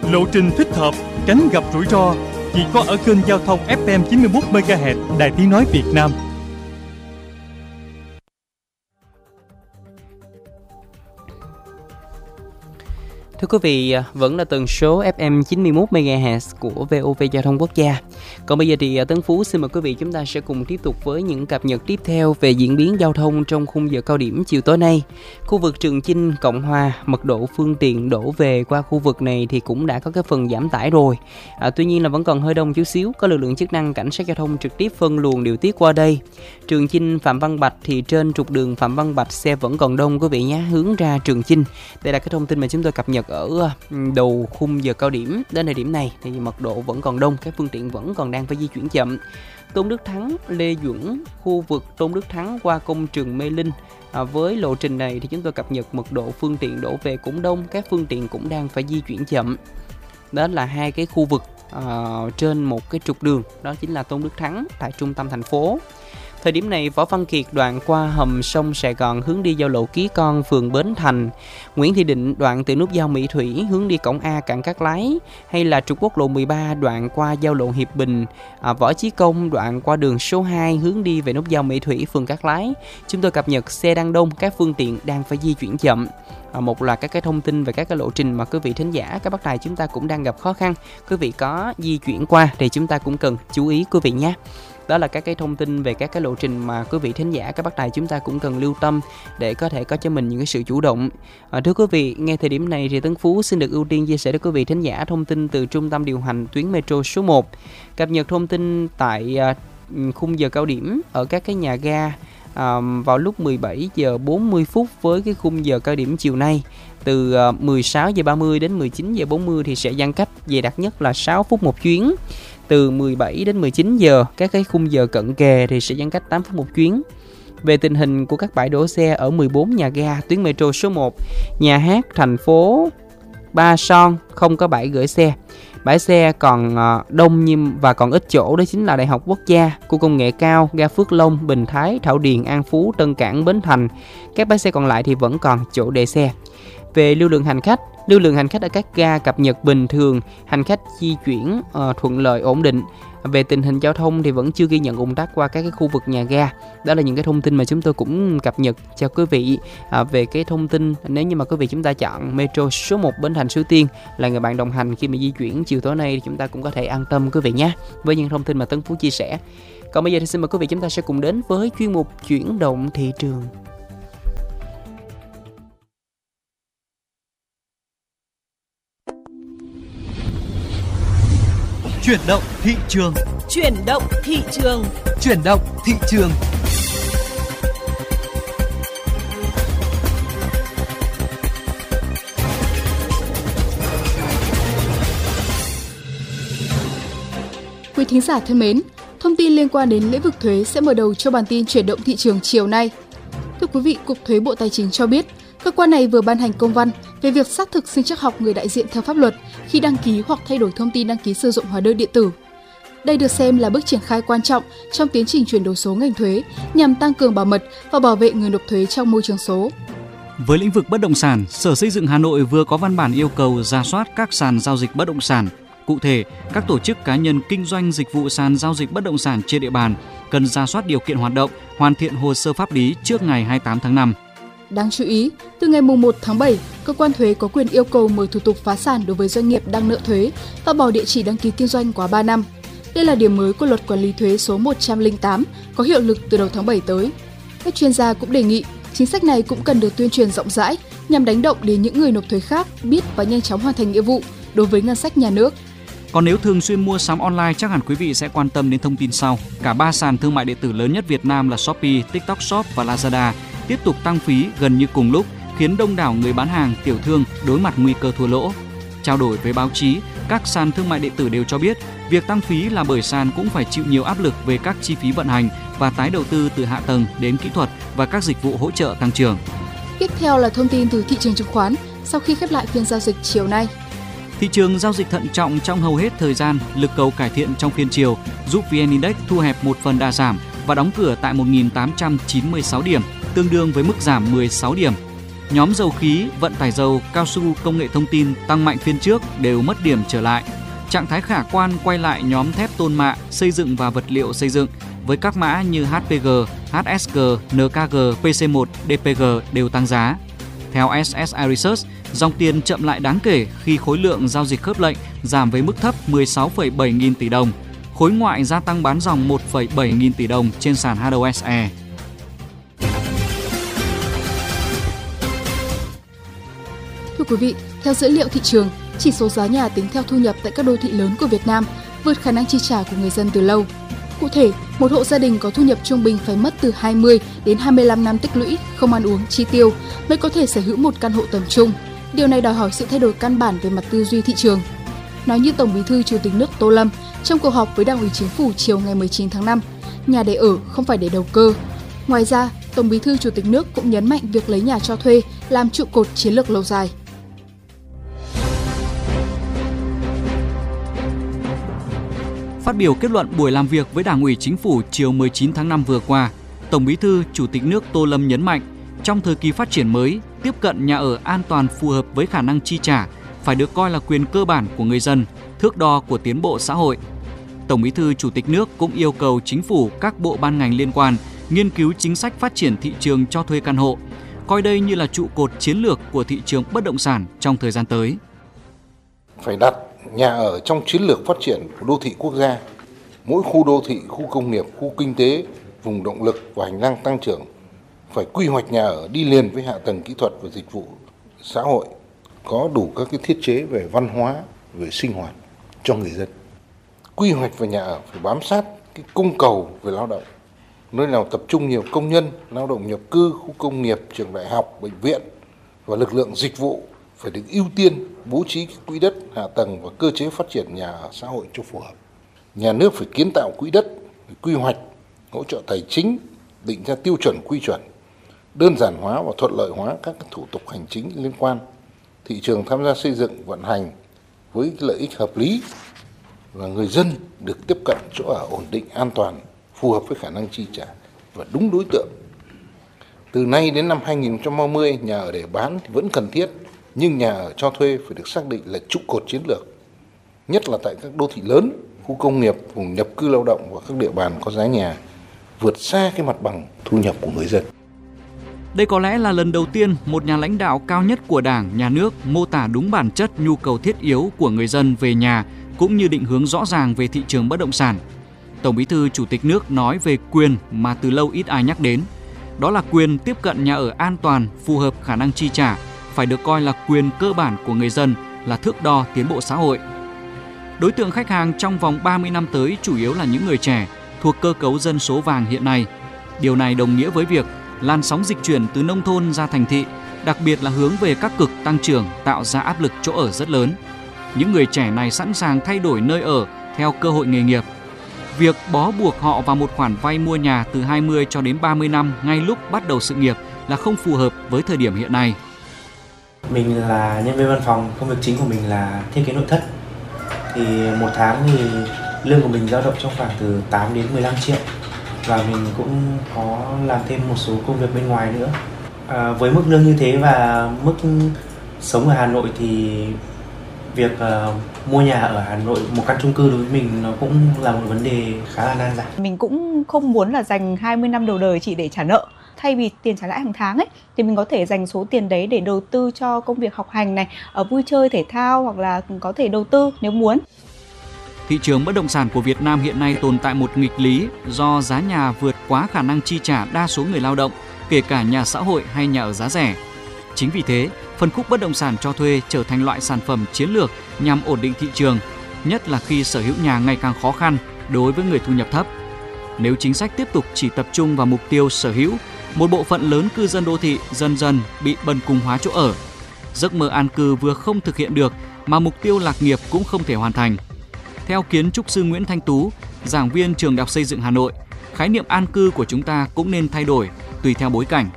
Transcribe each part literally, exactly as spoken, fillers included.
lộ trình thích hợp, tránh gặp rủi ro. Chỉ có ở kênh giao thông ép em chín mươi mốt mê ga héc Đài Tiếng nói Việt Nam. Thưa quý vị, vẫn là tần số ép em chín mươi mốt mê ga héc của vê o vê Giao thông Quốc gia. Còn bây giờ thì Tấn Phú xin mời quý vị chúng ta sẽ cùng tiếp tục với những cập nhật tiếp theo về diễn biến giao thông trong khung giờ cao điểm chiều tối nay. Khu vực Trường Chinh, Cộng Hòa, mật độ phương tiện đổ về qua khu vực này thì cũng đã có cái phần giảm tải rồi. À, tuy nhiên là vẫn còn hơi đông chút xíu, có lực lượng chức năng cảnh sát giao thông trực tiếp phân luồng điều tiết qua đây. Trường Chinh, Phạm Văn Bạch thì trên trục đường Phạm Văn Bạch xe vẫn còn đông quý vị nhé, hướng ra Trường Chinh. Đây là cái thông tin mà chúng tôi cập nhật ở đầu khung giờ cao điểm. Đến thời điểm này thì mật độ vẫn còn đông, các phương tiện vẫn còn đang phải di chuyển chậm. Tôn Đức Thắng, Lê Duẩn, khu vực Tôn Đức Thắng qua công trường Mê Linh. À, với lộ trình này thì chúng tôi cập nhật mật độ phương tiện đổ về cũng đông, các phương tiện cũng đang phải di chuyển chậm. Đó là hai cái khu vực uh, trên một cái trục đường, đó chính là Tôn Đức Thắng tại trung tâm thành phố. Thời điểm này, Võ Văn Kiệt đoạn qua hầm sông Sài Gòn hướng đi giao lộ Ký Con, phường Bến Thành. Nguyễn Thị Định đoạn từ nút giao Mỹ Thủy hướng đi cổng A cảng Cát Lái, hay là trục quốc lộ mười ba đoạn qua giao lộ Hiệp Bình, à, Võ Chí Công đoạn qua đường số hai hướng đi về nút giao Mỹ Thủy, phường Cát Lái. Chúng tôi cập nhật xe đang đông, các phương tiện đang phải di chuyển chậm. À, một loạt các cái thông tin về các cái lộ trình mà quý vị thính giả, các bác đài chúng ta cũng đang gặp khó khăn. Quý vị có di chuyển qua thì chúng ta cũng cần chú ý quý vị nhé. Đó là các cái thông tin về các cái lộ trình mà quý vị thính giả, các bác đài chúng ta cũng cần lưu tâm để có thể có cho mình những cái sự chủ động. À, thưa quý vị, ngay thời điểm này thì Tấn Phú xin được ưu tiên chia sẻ với quý vị thính giả thông tin từ trung tâm điều hành tuyến metro số một. Cập nhật thông tin tại uh, khung giờ cao điểm ở các cái nhà ga à, vào lúc mười bảy giờ bốn mươi phút với cái khung giờ cao điểm chiều nay. Từ uh, mười sáu giờ ba mươi đến mười chín giờ bốn mươi thì sẽ giãn cách dày đặc nhất là sáu phút một chuyến. Từ mười bảy đến mười chín giờ, các cái khung giờ cận kề thì sẽ giãn cách tám phút một chuyến. Về tình hình của các bãi đỗ xe ở mười bốn nhà ga tuyến metro số một, Nhà Hát, thành phố Ba Son không có bãi gửi xe. Bãi xe còn đông nhưng và còn ít chỗ, đó chính là Đại học Quốc gia, khu công nghệ cao, ga Phước Long, Bình Thái, Thảo Điền, An Phú, Tân Cảng, Bến Thành. Các bãi xe còn lại thì vẫn còn chỗ để xe. Về lưu lượng hành khách, lưu lượng hành khách ở các ga cập nhật bình thường, hành khách di chuyển uh, thuận lợi ổn định. Về tình hình giao thông thì vẫn chưa ghi nhận ùn tắc qua các cái khu vực nhà ga. Đó là những cái thông tin mà chúng tôi cũng cập nhật cho quý vị à, về cái thông tin. Nếu như mà quý vị chúng ta chọn metro số một Bến Thành Suối Tiên là người bạn đồng hành khi mà di chuyển chiều tối nay thì chúng ta cũng có thể an tâm quý vị nhé, với những thông tin mà Tấn Phú chia sẻ. Còn bây giờ thì xin mời quý vị chúng ta sẽ cùng đến với chuyên mục chuyển động thị trường. Chuyển động thị trường. Chuyển động thị trường. Chuyển động thị trường. Quý thính giả thân mến, thông tin liên quan đến lĩnh vực thuế sẽ mở đầu cho bản tin chuyển động thị trường chiều nay. Thưa quý vị, Cục Thuế Bộ Tài chính cho biết, cơ quan này vừa ban hành công văn về việc xác thực sinh trắc học người đại diện theo pháp luật khi đăng ký hoặc thay đổi thông tin đăng ký sử dụng hóa đơn điện tử. Đây được xem là bước triển khai quan trọng trong tiến trình chuyển đổi số ngành thuế nhằm tăng cường bảo mật và bảo vệ người nộp thuế trong môi trường số. Với lĩnh vực bất động sản, Sở Xây dựng Hà Nội vừa có văn bản yêu cầu rà soát các sàn giao dịch bất động sản. Cụ thể, các tổ chức cá nhân kinh doanh dịch vụ sàn giao dịch bất động sản trên địa bàn cần rà soát điều kiện hoạt động, hoàn thiện hồ sơ pháp lý trước ngày hai mươi tám tháng năm. Đáng chú ý, từ ngày mùng một tháng bảy, cơ quan thuế có quyền yêu cầu mở thủ tục phá sản đối với doanh nghiệp đang nợ thuế và bỏ địa chỉ đăng ký kinh doanh quá ba năm. Đây là điểm mới của Luật Quản lý thuế số một trăm lẻ tám có hiệu lực từ đầu tháng bảy tới. Các chuyên gia cũng đề nghị chính sách này cũng cần được tuyên truyền rộng rãi nhằm đánh động đến những người nộp thuế khác biết và nhanh chóng hoàn thành nghĩa vụ đối với ngân sách nhà nước. Còn nếu thường xuyên mua sắm online, chắc hẳn quý vị sẽ quan tâm đến thông tin sau. Cả ba sàn thương mại điện tử lớn nhất Việt Nam là Shopee, TikTok Shop và Lazada tiếp tục tăng phí gần như cùng lúc, khiến đông đảo người bán hàng, tiểu thương đối mặt nguy cơ thua lỗ. Trao đổi với báo chí, các sàn thương mại điện tử đều cho biết việc tăng phí là bởi sàn cũng phải chịu nhiều áp lực về các chi phí vận hành và tái đầu tư từ hạ tầng đến kỹ thuật và các dịch vụ hỗ trợ tăng trưởng. Tiếp theo là thông tin từ thị trường chứng khoán sau khi khép lại phiên giao dịch chiều nay. Thị trường giao dịch thận trọng trong hầu hết thời gian, lực cầu cải thiện trong phiên chiều giúp vê en Index thu hẹp một phần đà giảm và đóng cửa tại một nghìn tám trăm chín mươi sáu điểm, tương đương với mức giảm mười sáu điểm. Nhóm dầu khí, vận tải dầu, cao su, công nghệ thông tin tăng mạnh phiên trước đều mất điểm trở lại. Trạng thái khả quan quay lại nhóm thép tôn mạ, xây dựng và vật liệu xây dựng với các mã như hát pê giê, hát ét giê, en ca giê, pê xê một, đê pê giê đều tăng giá. Theo ét ét i Research, dòng tiền chậm lại đáng kể khi khối lượng giao dịch khớp lệnh giảm với mức thấp mười sáu phẩy bảy nghìn tỷ đồng. Khối ngoại gia tăng bán dòng một phẩy bảy nghìn tỷ đồng trên sàn hát o ét e. Thưa quý vị, theo dữ liệu thị trường, chỉ số giá nhà tính theo thu nhập tại các đô thị lớn của Việt Nam vượt khả năng chi trả của người dân từ lâu. Cụ thể, một hộ gia đình có thu nhập trung bình phải mất từ hai mươi đến hai mươi lăm năm tích lũy, không ăn uống, chi tiêu mới có thể sở hữu một căn hộ tầm trung. Điều này đòi hỏi sự thay đổi căn bản về mặt tư duy thị trường. Nói như Tổng Bí thư Chủ tịch nước Tô Lâm trong cuộc họp với Đảng ủy Chính phủ chiều ngày mười chín tháng năm, nhà để ở không phải để đầu cơ. Ngoài ra, Tổng Bí thư Chủ tịch nước cũng nhấn mạnh việc lấy nhà cho thuê làm trụ cột chiến lược lâu dài. Phát biểu kết luận buổi làm việc với Đảng ủy Chính phủ chiều mười chín tháng năm vừa qua, Tổng Bí thư Chủ tịch nước Tô Lâm nhấn mạnh, trong thời kỳ phát triển mới, tiếp cận nhà ở an toàn phù hợp với khả năng chi trả phải được coi là quyền cơ bản của người dân, thước đo của tiến bộ xã hội. Tổng Bí thư Chủ tịch nước cũng yêu cầu Chính phủ, các bộ ban ngành liên quan nghiên cứu chính sách phát triển thị trường cho thuê căn hộ, coi đây như là trụ cột chiến lược của thị trường bất động sản trong thời gian tới. Phải đặt nhà ở trong chiến lược phát triển của đô thị quốc gia. Mỗi khu đô thị, khu công nghiệp, khu kinh tế, vùng động lực và hành lang tăng trưởng phải quy hoạch nhà ở đi liền với hạ tầng kỹ thuật và dịch vụ xã hội, có đủ các cái thiết chế về văn hóa, về sinh hoạt cho người dân. Quy hoạch về nhà ở phải bám sát cái cung cầu về lao động. Nơi nào tập trung nhiều công nhân, lao động nhập cư, khu công nghiệp, trường đại học, bệnh viện và lực lượng dịch vụ phải được ưu tiên bố trí quỹ đất, hạ tầng và cơ chế phát triển nhà ở xã hội cho phù hợp. Nhà nước phải kiến tạo quỹ đất, phải quy hoạch, hỗ trợ tài chính, định ra tiêu chuẩn quy chuẩn, đơn giản hóa và thuận lợi hóa các thủ tục hành chính liên quan. Thị trường tham gia xây dựng, vận hành với lợi ích hợp lý và người dân được tiếp cận chỗ ở ổn định, an toàn, phù hợp với khả năng chi trả và đúng đối tượng. Từ nay đến năm hai nghìn không trăm ba mươi, nhà ở để bán thì vẫn cần thiết, nhưng nhà ở cho thuê phải được xác định là trụ cột chiến lược, nhất là tại các đô thị lớn, khu công nghiệp, vùng nhập cư lao động và các địa bàn có giá nhà vượt xa cái mặt bằng thu nhập của người dân. Đây có lẽ là lần đầu tiên một nhà lãnh đạo cao nhất của Đảng, Nhà nước mô tả đúng bản chất nhu cầu thiết yếu của người dân về nhà cũng như định hướng rõ ràng về thị trường bất động sản. Tổng Bí thư Chủ tịch nước nói về quyền mà từ lâu ít ai nhắc đến. Đó là quyền tiếp cận nhà ở an toàn, phù hợp khả năng chi trả, phải được coi là quyền cơ bản của người dân, là thước đo tiến bộ xã hội. Đối tượng khách hàng trong vòng ba mươi năm tới chủ yếu là những người trẻ, thuộc cơ cấu dân số vàng hiện nay. Điều này đồng nghĩa với việc làn sóng dịch chuyển từ nông thôn ra thành thị, đặc biệt là hướng về các cực tăng trưởng, tạo ra áp lực chỗ ở rất lớn. Những người trẻ này sẵn sàng thay đổi nơi ở theo cơ hội nghề nghiệp. Việc bó buộc họ vào một khoản vay mua nhà từ hai mươi cho đến ba mươi năm ngay lúc bắt đầu sự nghiệp là không phù hợp với thời điểm hiện nay. Mình là nhân viên văn phòng, công việc chính của mình là thiết kế nội thất. Thì một tháng thì lương của mình dao động trong khoảng từ tám đến mười lăm triệu. Và mình cũng có làm thêm một số công việc bên ngoài nữa. À, với mức lương như thế và mức sống ở Hà Nội thì việc uh, mua nhà ở Hà Nội, một căn chung cư đối với mình nó cũng là một vấn đề khá là nan giải. Mình cũng không muốn là dành hai mươi năm đầu đời chỉ để trả nợ. Thay vì tiền trả lãi hàng tháng ấy, thì mình có thể dành số tiền đấy để đầu tư cho công việc học hành này, ở vui chơi thể thao hoặc là có thể đầu tư nếu muốn. Thị trường bất động sản của Việt Nam hiện nay tồn tại một nghịch lý do giá nhà vượt quá khả năng chi trả đa số người lao động, kể cả nhà xã hội hay nhà ở giá rẻ. Chính vì thế, phân khúc bất động sản cho thuê trở thành loại sản phẩm chiến lược nhằm ổn định thị trường, nhất là khi sở hữu nhà ngày càng khó khăn đối với người thu nhập thấp. Nếu chính sách tiếp tục chỉ tập trung vào mục tiêu sở hữu, một bộ phận lớn cư dân đô thị dần dần bị bần cùng hóa chỗ ở. Giấc mơ an cư vừa không thực hiện được mà mục tiêu lạc nghiệp cũng không thể hoàn thành. Theo kiến trúc sư Nguyễn Thanh Tú, giảng viên Trường Đại học Xây dựng Hà Nội, khái niệm an cư của chúng ta cũng nên thay đổi tùy theo bối cảnh.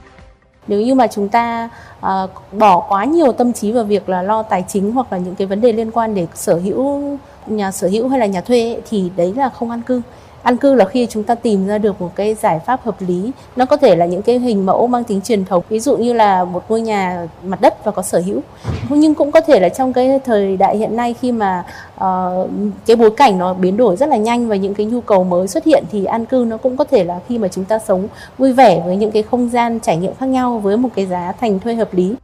Nếu như mà chúng ta uh, bỏ quá nhiều tâm trí vào việc là lo tài chính hoặc là những cái vấn đề liên quan để sở hữu nhà sở hữu hay là nhà thuê ấy, thì đấy là không an cư. An cư là khi chúng ta tìm ra được một cái giải pháp hợp lý. Nó có thể là những cái hình mẫu mang tính truyền thống, ví dụ như là một ngôi nhà mặt đất và có sở hữu. Nhưng cũng có thể là trong cái thời đại hiện nay khi mà uh, cái bối cảnh nó biến đổi rất là nhanh và những cái nhu cầu mới xuất hiện, thì an cư nó cũng có thể là khi mà chúng ta sống vui vẻ với những cái không gian trải nghiệm khác nhau với một cái giá thành thuê hợp lý.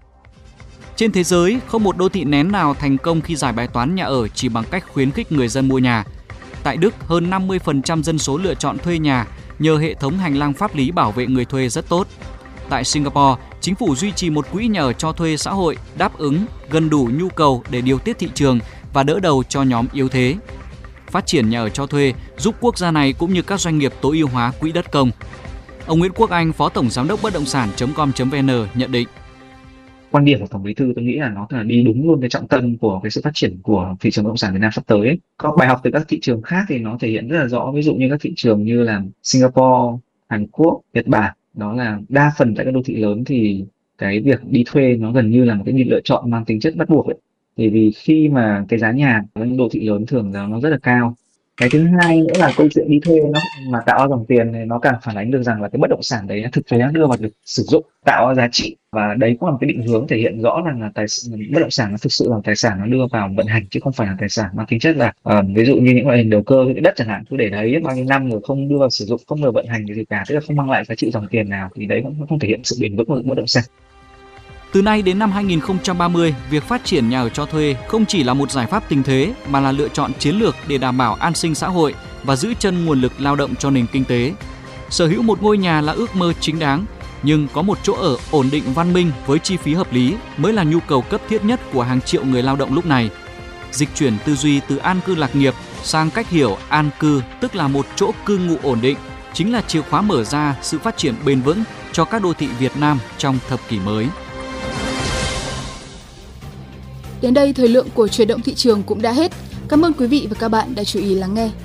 Trên thế giới, không một đô thị nén nào thành công khi giải bài toán nhà ở chỉ bằng cách khuyến khích người dân mua nhà. Tại Đức, hơn năm mươi phần trăm dân số lựa chọn thuê nhà nhờ hệ thống hành lang pháp lý bảo vệ người thuê rất tốt. Tại Singapore, chính phủ duy trì một quỹ nhà ở cho thuê xã hội đáp ứng gần đủ nhu cầu để điều tiết thị trường và đỡ đầu cho nhóm yếu thế. Phát triển nhà ở cho thuê giúp quốc gia này cũng như các doanh nghiệp tối ưu hóa quỹ đất công. Ông Nguyễn Quốc Anh, Phó Tổng Giám đốc bất động sản chấm com chấm vn nhận định. Quan điểm của Tổng Bí thư tôi nghĩ là nó là đi đúng luôn cái trọng tâm của cái sự phát triển của thị trường bất động sản Việt Nam sắp tới ấy. Có bài học từ các thị trường khác thì nó thể hiện rất là rõ, ví dụ như các thị trường như là Singapore, Hàn Quốc, Nhật Bản, đó là đa phần tại các đô thị lớn thì cái việc đi thuê nó gần như là một cái lựa chọn mang tính chất bắt buộc ấy. Bởi vì khi mà cái giá nhà ở những đô thị lớn thường là nó rất là cao. Cái thứ hai nữa là câu chuyện đi thuê nó mà tạo ra dòng tiền thì nó càng phản ánh được rằng là cái bất động sản đấy thực tế nó đưa vào được sử dụng, tạo ra giá trị, và đấy cũng là một cái định hướng thể hiện rõ rằng là tài bất động sản nó thực sự là tài sản nó đưa vào vận hành chứ không phải là tài sản mang tính chất là uh, ví dụ như những loại hình đầu cơ cái đất chẳng hạn, cứ để đấy bao nhiêu năm rồi không đưa vào sử dụng, không được vận hành gì cả, tức là không mang lại giá trị dòng tiền nào, thì đấy cũng không thể hiện sự bền vững của bất động sản. Từ nay đến năm hai nghìn không trăm ba mươi, việc phát triển nhà ở cho thuê không chỉ là một giải pháp tình thế mà là lựa chọn chiến lược để đảm bảo an sinh xã hội và giữ chân nguồn lực lao động cho nền kinh tế. Sở hữu một ngôi nhà là ước mơ chính đáng, nhưng có một chỗ ở ổn định văn minh với chi phí hợp lý mới là nhu cầu cấp thiết nhất của hàng triệu người lao động lúc này. Dịch chuyển tư duy từ an cư lạc nghiệp sang cách hiểu an cư, tức là một chỗ cư ngụ ổn định, chính là chìa khóa mở ra sự phát triển bền vững cho các đô thị Việt Nam trong thập kỷ mới. Đến đây, thời lượng của Chuyển động thị trường cũng đã hết. Cảm ơn quý vị và các bạn đã chú ý lắng nghe.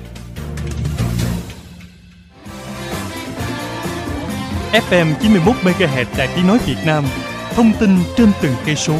ép em chín mươi mốt mê ga héc Đài Tiếng nói Việt Nam, thông tin trên từng cây số.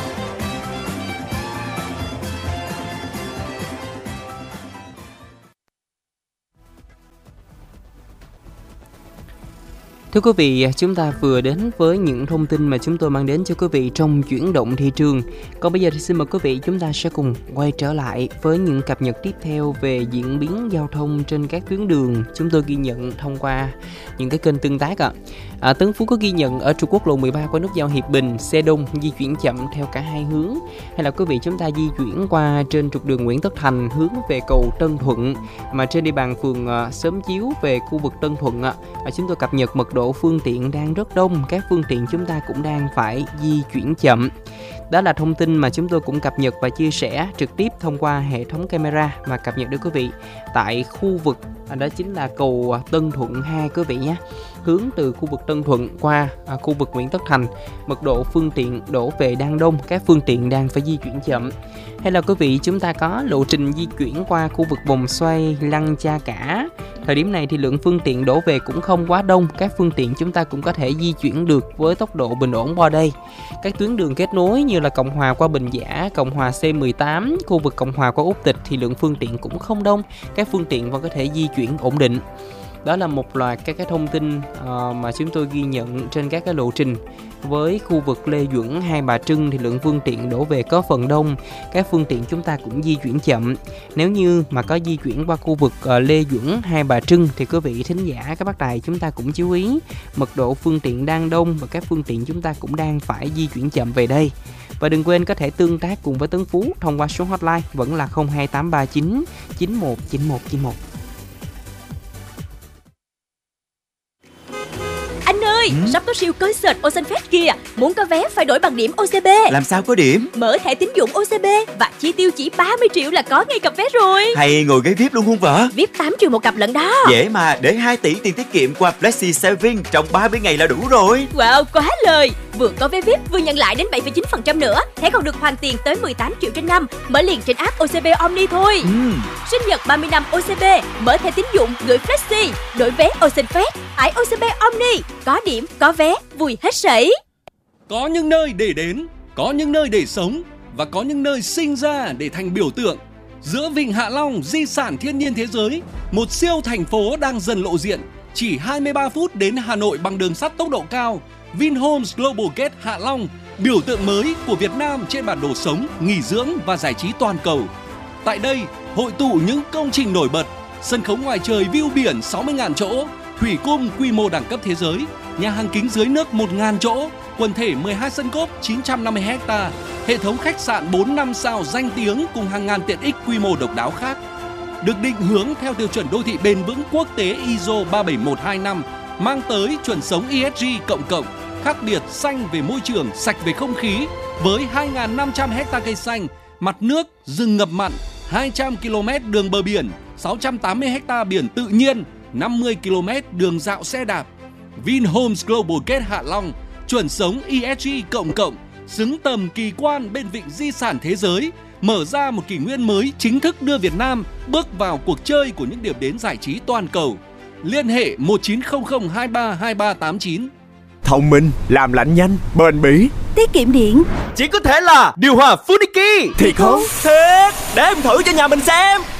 Thưa quý vị, chúng ta vừa đến với những thông tin mà chúng tôi mang đến cho quý vị trong chuyển động thị trường. Còn bây giờ thì xin mời quý vị chúng ta sẽ cùng quay trở lại với những cập nhật tiếp theo về diễn biến giao thông trên các tuyến đường chúng tôi ghi nhận thông qua những cái kênh tương tác ạ. À, Tấn Phú có ghi nhận ở trục quốc lộ mười ba qua nút giao Hiệp Bình, xe đông di chuyển chậm theo cả hai hướng. Hay là quý vị chúng ta di chuyển qua trên trục đường Nguyễn Tất Thành hướng về cầu Tân Thuận, mà trên địa bàn phường uh, Xóm Chiếu về khu vực Tân Thuận ạ, uh, chúng tôi cập nhật mật độ phương tiện đang rất đông, các phương tiện chúng ta cũng đang phải di chuyển chậm. Đó là thông tin mà chúng tôi cũng cập nhật và chia sẻ trực tiếp thông qua hệ thống camera mà cập nhật được quý vị tại khu vực, đó chính là cầu Tân Thuận hai quý vị nhé. Hướng từ khu vực Tân Thuận qua à, khu vực Nguyễn Tất Thành, mật độ phương tiện đổ về đang đông, các phương tiện đang phải di chuyển chậm. Hay là quý vị chúng ta có lộ trình di chuyển qua khu vực vòng xoay Lăng Cha Cả, thời điểm này thì lượng phương tiện đổ về cũng không quá đông, các phương tiện chúng ta cũng có thể di chuyển được với tốc độ bình ổn qua đây. Các tuyến đường kết nối như là Cộng Hòa qua Bình Giả, Cộng Hòa C mười tám, khu vực Cộng Hòa qua Úc Tịch thì lượng phương tiện cũng không đông, các phương tiện vẫn có thể di chuyển ổn định. Đó là một loạt các cái thông tin uh, mà chúng tôi ghi nhận trên các cái lộ trình. Với khu vực Lê Duẩn, Hai Bà Trưng thì lượng phương tiện đổ về có phần đông, các phương tiện chúng ta cũng di chuyển chậm. Nếu như mà có di chuyển qua khu vực uh, Lê Duẩn, Hai Bà Trưng thì quý vị thính giả, các bác đài chúng ta cũng chú ý mật độ phương tiện đang đông và các phương tiện chúng ta cũng đang phải di chuyển chậm về đây. Và đừng quên có thể tương tác cùng với Tấn Phú thông qua số hotline vẫn là không hai tám ba chín chín một chín một chín một. Anh ơi, ừ? sắp có siêu concert Ocean Fest kìa. Muốn có vé phải đổi bằng điểm ô xê bê. Làm sao có điểm? Mở thẻ tín dụng ô xê bê và chi tiêu chỉ ba mươi triệu là có ngay cặp vé rồi. Hay ngồi ghế vi ai pi luôn không vợ? vi ai pi tám triệu một cặp lận đó. Dễ mà, để hai tỷ tiền tiết kiệm qua Flexi Saving trong ba mươi ngày là đủ rồi. Wow, quá lời. Vừa có vé vi ai pi vừa nhận lại đến bảy phẩy chín phần trăm nữa. Thẻ còn được hoàn tiền tới mười tám triệu trên năm. Mở liền trên app ô xê bê Omni thôi. ừ. Sinh nhật ba mươi năm ô xê bê, mở thẻ tín dụng gửi Flexi, đổi vé Ocean Fest, tải ô xê bê Omni, có điểm, có vé, vui hết sảy. Có những nơi để đến, có những nơi để sống và có những nơi sinh ra để thành biểu tượng. Giữa Vịnh Hạ Long, di sản thiên nhiên thế giới, một siêu thành phố đang dần lộ diện. Chỉ hai mươi ba phút đến Hà Nội bằng đường sắt tốc độ cao. Vinhomes Global Gate Hạ Long, biểu tượng mới của Việt Nam trên bản đồ sống, nghỉ dưỡng và giải trí toàn cầu. Tại đây, hội tụ những công trình nổi bật, sân khấu ngoài trời view biển sáu mươi nghìn chỗ, thủy cung quy mô đẳng cấp thế giới, nhà hàng kính dưới nước một nghìn chỗ, quần thể mười hai sân golf chín trăm năm mươi héc-ta, hệ thống khách sạn bốn năm sao danh tiếng cùng hàng ngàn tiện ích quy mô độc đáo khác. Được định hướng theo tiêu chuẩn đô thị bền vững quốc tế i ét o ba bảy một hai năm, mang tới chuẩn sống e ét giê cộng cộng, khác biệt xanh về môi trường, sạch về không khí, với hai nghìn năm trăm héc-ta cây xanh, mặt nước, rừng ngập mặn, hai trăm ki lô mét đường bờ biển, sáu trăm tám mươi héc-ta biển tự nhiên, năm mươi ki lô mét đường dạo xe đạp. Vinhomes Global Gate Hạ Long, chuẩn sống e ét giê cộng cộng, xứng tầm kỳ quan bên vịnh di sản thế giới, mở ra một kỷ nguyên mới chính thức đưa Việt Nam bước vào cuộc chơi của những điểm đến giải trí toàn cầu. Liên hệ một chín không không hai ba hai ba tám chín. Thông minh, làm lạnh nhanh, bền bỉ, tiết kiệm điện. Chỉ có thể là điều hòa Funiki. Thiệt không? Thiệt, để em thử cho nhà mình xem.